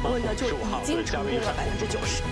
论呢就已经成功了90%。